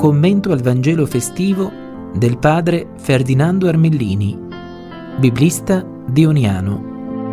Commento al Vangelo festivo del padre Ferdinando Armellini, biblista dioniano.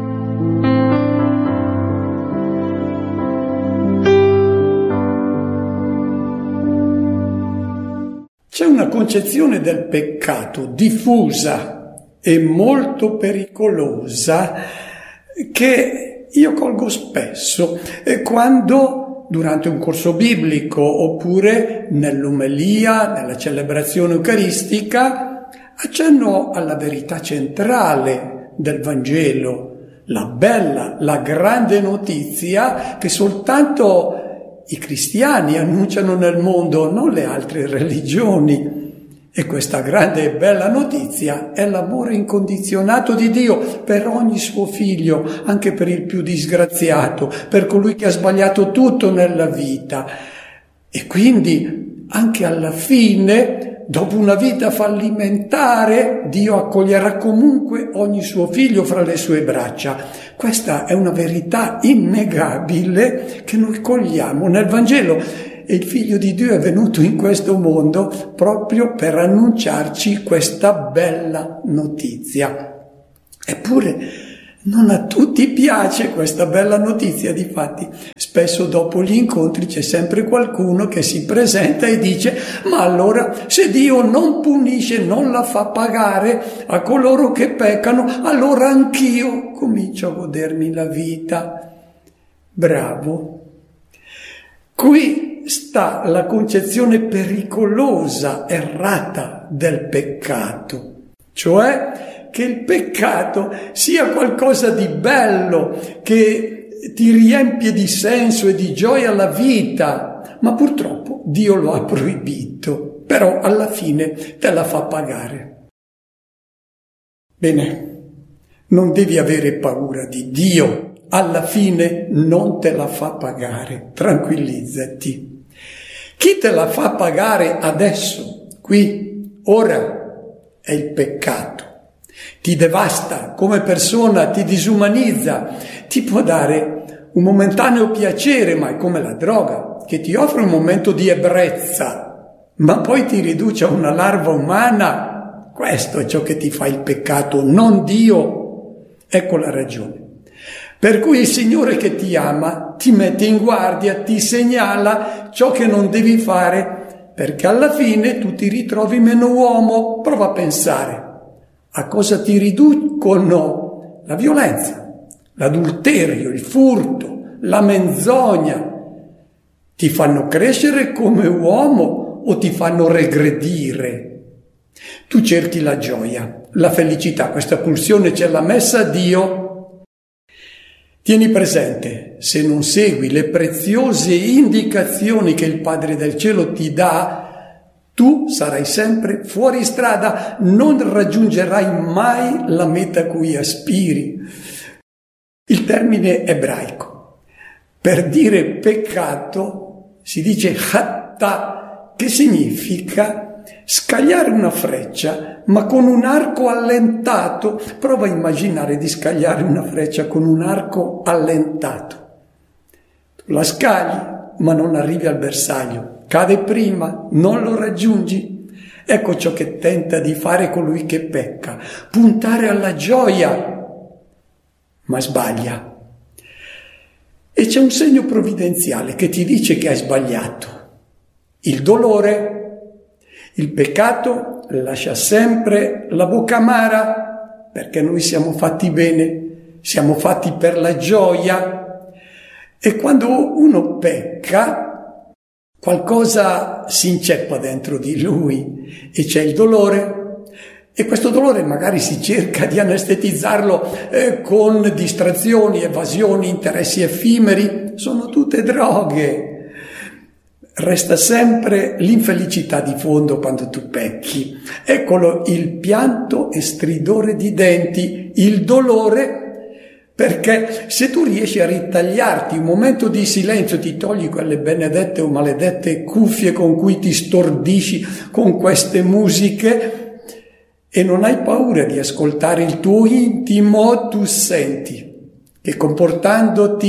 C'è una concezione del peccato diffusa e molto pericolosa che io colgo spesso quando durante un corso biblico oppure nell'omelia, nella celebrazione eucaristica, accenno alla verità centrale del Vangelo, la bella, la grande notizia che soltanto i cristiani annunciano nel mondo, non le altre religioni. E questa grande e bella notizia è l'amore incondizionato di Dio per ogni suo figlio, anche per il più disgraziato, per colui che ha sbagliato tutto nella vita. E quindi anche alla fine, dopo una vita fallimentare, Dio accoglierà comunque ogni suo figlio fra le sue braccia. Questa è una verità innegabile che noi cogliamo nel Vangelo. E il Figlio di Dio è venuto in questo mondo proprio per annunciarci questa bella notizia. Eppure non a tutti piace questa bella notizia, difatti spesso dopo gli incontri c'è sempre qualcuno che si presenta e dice: ma allora se Dio non punisce, non la fa pagare a coloro che peccano, allora anch'io comincio a godermi la vita. Bravo. Qui sta la concezione pericolosa, errata del peccato, cioè che il peccato sia qualcosa di bello, che ti riempie di senso e di gioia la vita, ma purtroppo Dio lo ha proibito, però alla fine te la fa pagare. Bene, non devi avere paura di Dio, alla fine non te la fa pagare, tranquillizzati. Chi te la fa pagare adesso, qui, ora, è il peccato. Ti devasta come persona, ti disumanizza, ti può dare un momentaneo piacere, ma è come la droga, che ti offre un momento di ebbrezza, ma poi ti riduce a una larva umana. Questo è ciò che ti fa il peccato, non Dio. Ecco la ragione. Per cui il Signore che ti ama ti mette in guardia, ti segnala ciò che non devi fare, perché alla fine tu ti ritrovi meno uomo. Prova a pensare a cosa ti riducono la violenza, l'adulterio, il furto, la menzogna. Ti fanno crescere come uomo o ti fanno regredire? Tu cerchi la gioia, la felicità, questa pulsione ce l'ha messa Dio. Tieni presente, se non segui le preziose indicazioni che il Padre del Cielo ti dà, tu sarai sempre fuori strada, non raggiungerai mai la meta a cui aspiri. Il termine ebraico per dire peccato si dice hatta, che significa scagliare una freccia, ma con un arco allentato. Prova a immaginare di scagliare una freccia con un arco allentato. Tu la scagli, ma non arrivi al bersaglio. Cade prima, non lo raggiungi. Ecco ciò che tenta di fare colui che pecca. Puntare alla gioia, ma sbaglia. E c'è un segno provvidenziale che ti dice che hai sbagliato. Il dolore. Il peccato lascia sempre la bocca amara, perché noi siamo fatti bene, siamo fatti per la gioia. E quando uno pecca, qualcosa si inceppa dentro di lui e c'è il dolore. E questo dolore magari si cerca di anestetizzarlo con distrazioni, evasioni, interessi effimeri. Sono tutte droghe. Resta sempre l'infelicità di fondo quando tu pecchi. Eccolo il pianto e stridore di denti, il dolore, perché se tu riesci a ritagliarti un momento di silenzio, ti togli quelle benedette o maledette cuffie con cui ti stordisci con queste musiche e non hai paura di ascoltare il tuo intimo, tu senti che comportandoti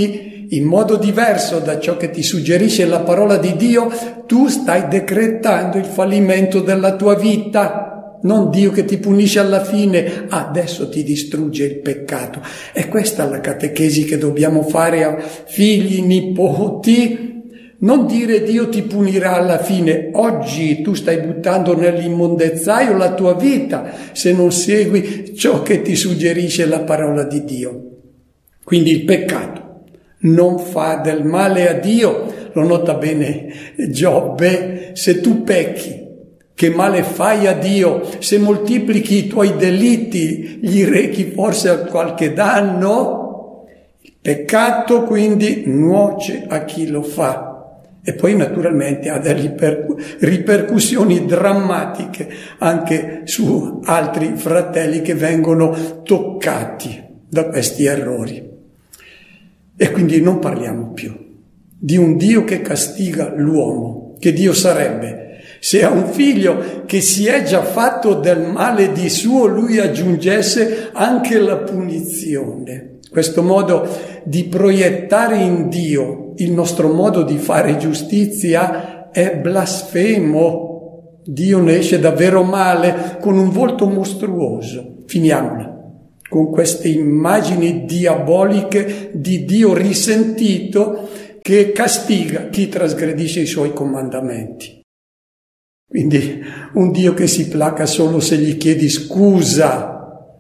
in modo diverso da ciò che ti suggerisce la parola di Dio, tu stai decretando il fallimento della tua vita. Non Dio che ti punisce alla fine, adesso ti distrugge il peccato. E questa è la catechesi che dobbiamo fare a figli, nipoti. Non dire Dio ti punirà alla fine. Oggi tu stai buttando nell'immondezzaio la tua vita se non segui ciò che ti suggerisce la parola di Dio. Quindi il peccato non fa del male a Dio. Lo nota bene Giobbe: se tu pecchi, che male fai a Dio? Se moltiplichi i tuoi delitti, gli rechi forse qualche danno? Il peccato quindi nuoce a chi lo fa. E poi naturalmente ha delle ripercussioni drammatiche anche su altri fratelli che vengono toccati da questi errori. E quindi non parliamo più di un Dio che castiga l'uomo. Che Dio sarebbe? Se a un figlio che si è già fatto del male di suo, lui aggiungesse anche la punizione. Questo modo di proiettare in Dio il nostro modo di fare giustizia è blasfemo. Dio ne esce davvero male con un volto mostruoso. Finiamola con queste immagini diaboliche di Dio risentito che castiga chi trasgredisce i suoi comandamenti. Quindi un Dio che si placa solo se gli chiedi scusa,